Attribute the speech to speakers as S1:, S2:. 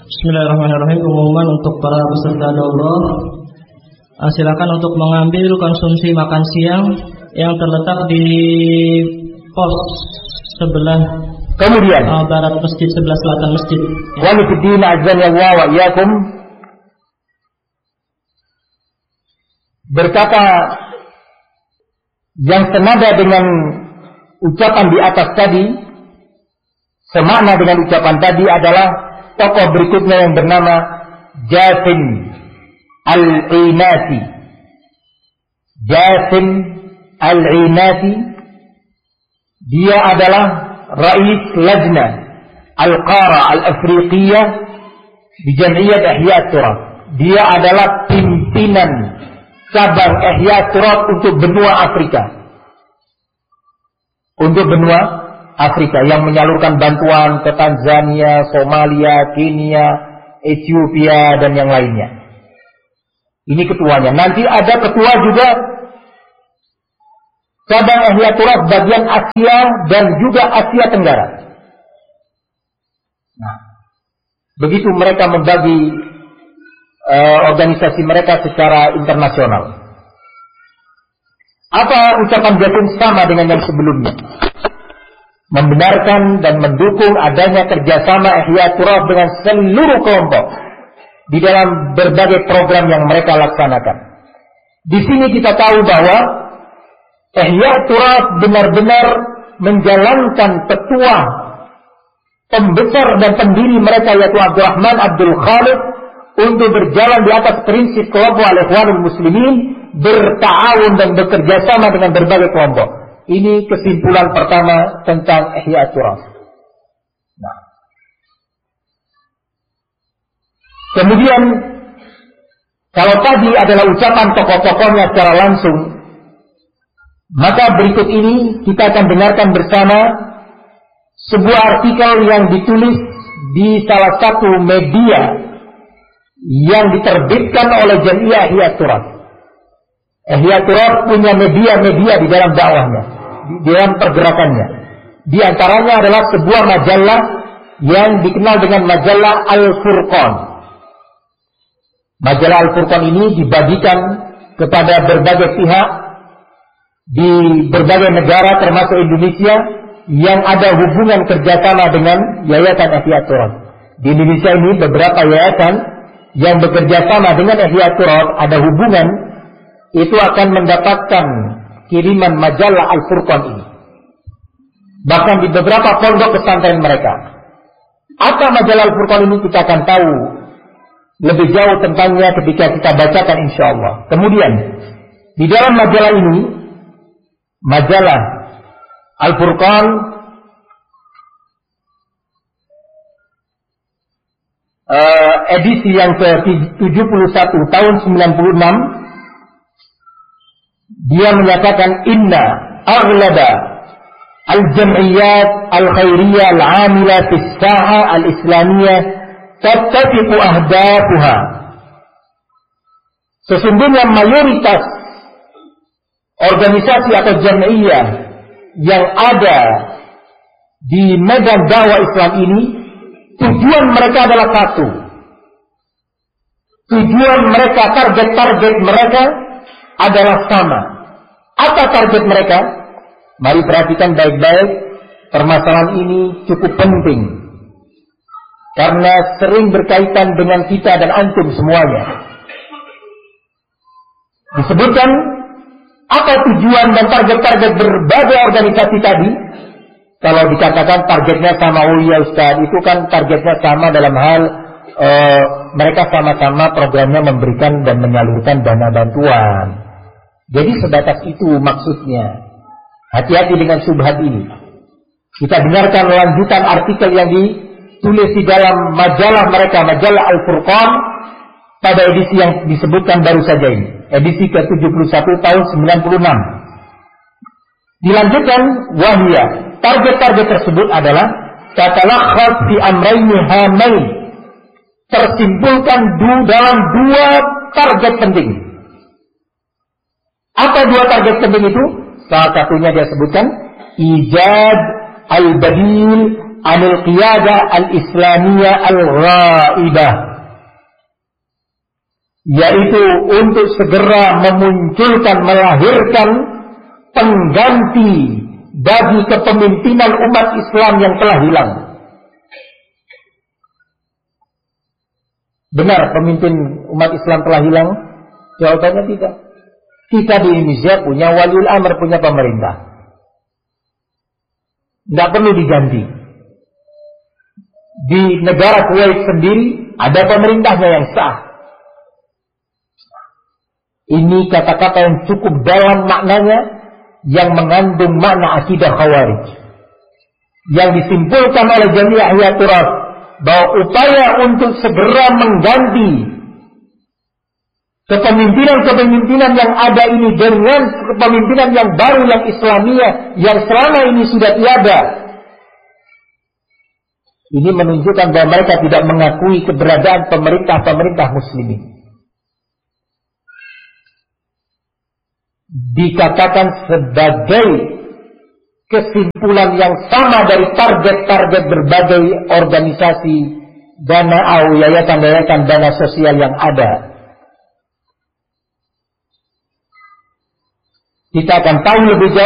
S1: Bismillahirrahmanirrahim. Pengumuman untuk para peserta daurah, silakan untuk mengambil konsumsi makan siang yang terletak di pos sebelah
S2: kemudian
S1: barat masjid, sebelah selatan masjid.
S2: Walifiddin azan ya Allah wa iyyakum. Berkata yang senada dengan ucapan di atas tadi, semakna dengan ucapan tadi adalah tokoh berikutnya yang bernama Jasim Al-Inasi. Jasim Al-Inasi, dia adalah Rais Lajna Al-Qara Al-Afriqiyah di Jam'iyat Ihya Turath. Dia adalah pimpinan cabang Ihya Turath untuk benua Afrika. Untuk benua Afrika yang menyalurkan bantuan ke Tanzania, Somalia, Kenya, Ethiopia dan yang lainnya. Ini ketuanya. Nanti ada ketua juga cabang Ihya Turath bagian Asia dan juga Asia Tenggara. Nah, begitu mereka membagi organisasi mereka secara internasional. Apa ucapan Jasim sama dengan yang sebelumnya? Membenarkan dan mendukung adanya kerjasama Ihya Turath dengan seluruh kelompok di dalam berbagai program yang mereka laksanakan. Di sini kita tahu bahwa Ihya Turath benar-benar menjalankan ketua pembesar dan pendiri mereka yaitu Abdurrahman Abdul Khalid untuk berjalan di atas prinsip kelompok Al-Ikhwanul Muslimin, berta'awun dan bekerjasama dengan berbagai kelompok. Ini kesimpulan pertama tentang Ihya Turath. Nah, kemudian kalau tadi adalah ucapan tokoh-tokohnya secara langsung, maka berikut ini kita akan dengarkan bersama sebuah artikel yang ditulis di salah satu media yang diterbitkan oleh Jam'iyah Ihya Turath. Ihya Turath punya media-media di dalam dakwahnya, di dalam pergerakannya. Di antaranya adalah sebuah majalah yang dikenal dengan majalah Al-Furqan. Majalah Al-Furqan ini dibagikan kepada berbagai pihak di berbagai negara termasuk Indonesia yang ada hubungan kerjasama dengan Yayasan Ihya Turath. Di Indonesia ini beberapa yayasan yang bekerjasama dengan Ihya Turath ada hubungan, itu akan mendapatkan kiriman majalah Al-Furqan ini. Bahkan di beberapa pondok pesantren mereka. Apa majalah Al-Furqan ini kita akan tahu lebih jauh tentangnya ketika kita bacakan insyaallah. Kemudian di dalam majalah ini, majalah Al-Furqan edisi yang ke-71 tahun 96, dia menyatakan inna aghlaba al-jam'iyat al-khairiyah al-'amila fi as-saha al-islamiyah tattafiqu ahdafuha. Sesungguhnya mayoritas organisasi atau jam'iyah yang ada di medan dakwah Islam ini, tujuan mereka adalah satu. Tujuan mereka, target-target mereka adalah sama. Apa target mereka? Mari perhatikan baik-baik. Permasalahan ini cukup penting karena sering berkaitan dengan kita dan antum semuanya. Disebutkan apa tujuan dan target-target berbagai organisasi tadi. Kalau dikatakan targetnya sama, oh ya Ustaz, itu kan targetnya sama dalam hal mereka sama-sama programnya memberikan dan menyalurkan dana bantuan. Jadi sebatas itu maksudnya. Hati-hati dengan syubhat ini. Kita dengarkan lanjutan artikel yang ditulis di dalam majalah mereka, majalah Al-Furqan, pada edisi yang disebutkan baru saja ini, edisi ke-71 tahun 96. Dilanjutkan, wahya, target-target tersebut adalah tatalakhas fi amrayni hamain, tersimpulkan dalam dua target penting. Apa dua target penting itu? Salah satunya dia sebutkan ijad al-badil anil qiyadah al-islamiyah al-ghaibah, yaitu untuk segera memunculkan, melahirkan pengganti bagi kepemimpinan umat Islam yang telah hilang. Benar pemimpin umat Islam telah hilang? Jawabannya tidak. Kita di Indonesia punya waliul amr, punya pemerintah. Tidak perlu diganti. Di negara Kuwait sendiri ada pemerintahnya yang sah. Ini kata-kata yang cukup dalam maknanya, yang mengandung makna akidah Khawarij, yang disimpulkan oleh Jami' Ihya Turath, bahwa upaya untuk segera mengganti kepemimpinan yang ada ini dengan kepemimpinan yang baru, yang Islamiyah, yang selama ini sudah tiada, ini menunjukkan bahwa mereka tidak mengakui keberadaan pemerintah muslimin. Dikatakan sebagai kesimpulan yang sama dari target-target berbagai organisasi dana atau yayasan-yayasan dana sosial yang ada. Kita akan tahu lebih jauh